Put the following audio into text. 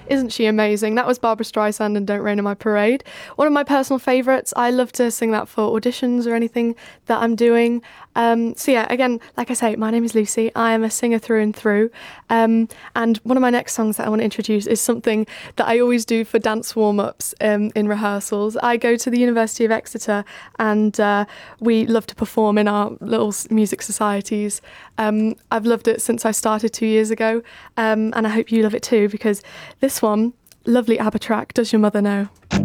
Isn't she amazing? That was Barbara Streisand and Don't Rain on My Parade. One of my personal favourites. I love to sing that for auditions or anything that I'm doing. So yeah, again, like I say, my name is Lucy. I am a singer through and through. And one of my next songs that I want to introduce is something that I always do for dance warm-ups in rehearsals. I go to the University of Exeter and we love to perform in our little music societies. I've loved it since I started 2 years ago, and I hope you love it too, because this one, lovely ABBA track, Does Your Mother Know?